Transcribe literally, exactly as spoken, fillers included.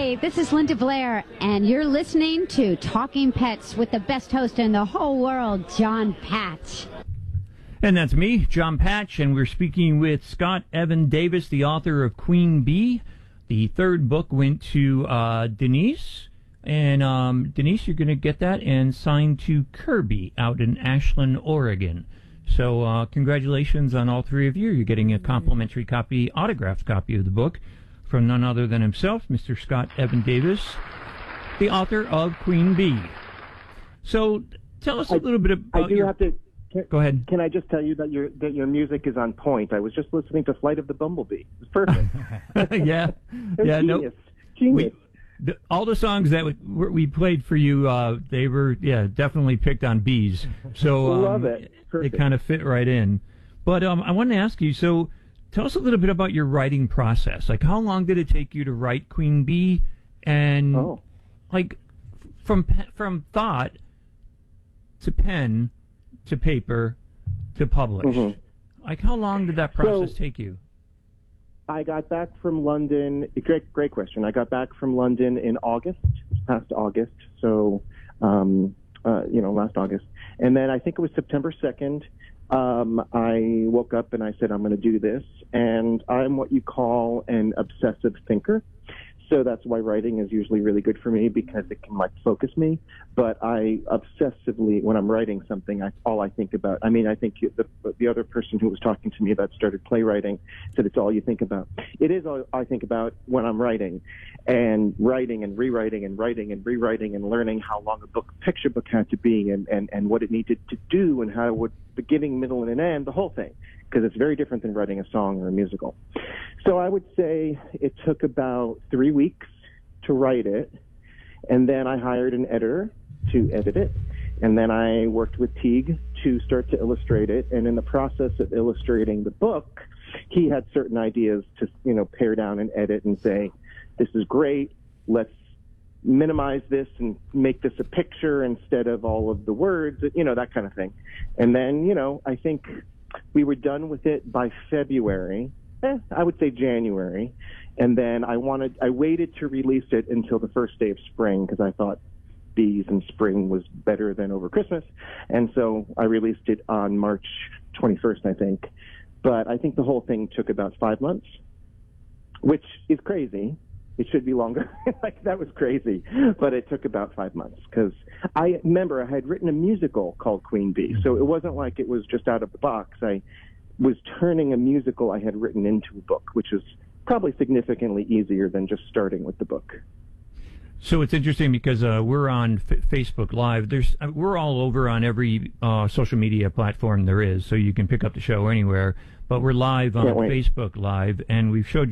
Hey, this is Linda Blair, and you're listening to Talking Pets with the best host in the whole world, John Patch. And that's me, John Patch, and we're speaking with Scott Evan Davis, the author of Queen Bee. The third book went to uh, Denise, and um, Denise, you're going to get that and signed to Kirby out in Ashland, Oregon. So uh, congratulations on all three of you. You're getting a complimentary copy, autographed copy of the book from none other than himself, Mister Scott Evan Davis, the author of Queen Bee. So tell us a I, little bit about I do your... have to... Can, Go ahead. Can I just tell you that your that your music is on point? I was just listening to Flight of the Bumblebee. It was perfect. yeah, yeah, genius. no, genius. We, the, all the songs that we, we played for you, uh, they were yeah definitely picked on bees. So um, love it. They kind of fit right in. But um, I wanted to ask you. So tell us a little bit about your writing process. Like, how long did it take you to write Queen Bee? And oh. like from from thought to pen to paper to publish. Mm-hmm. Like, how long did that process so, take you? I got back from London. Great, great question. I got back from London in August, past August. So, um, uh, you know, last August. And then I think it was September second. Um, I woke up and I said, I'm going to do this. And I'm what you call an obsessive thinker. So that's why writing is usually really good for me, because it can like focus me. But I obsessively, when I'm writing something, I, all I think about, I mean, I think the, the other person who was talking to me about started playwriting said it's all you think about. It is all I think about when I'm writing, and writing and rewriting and writing and rewriting and learning how long a book, picture book had to be, and, and, and what it needed to do, and how it would, beginning, middle, and an end, the whole thing, because it's very different than writing a song or a musical. So I would say it took about three weeks to write it, and then I hired an editor to edit it, and then I worked with Teague to start to illustrate it, and in the process of illustrating the book, he had certain ideas to, you know, pare down and edit and say, this is great, let's minimize this and make this a picture instead of all of the words, you know, that kind of thing. And then, you know, I think we were done with it by February, eh, I would say January. And then I wanted, I waited to release it until the first day of spring, because I thought bees and spring was better than over Christmas. And so I released it on March twenty-first, I think. But I think the whole thing took about five months, which is crazy. It should be longer. Like, that was crazy. But it took about five months, because I remember I had written a musical called Queen Bee. So it wasn't like it was just out of the box. I was turning a musical I had written into a book, which is probably significantly easier than just starting with the book. So it's interesting because uh, we're on F- Facebook Live. There's uh, we're all over on every uh, social media platform there is, so you can pick up the show anywhere. But we're live on Facebook Live, and we've showed you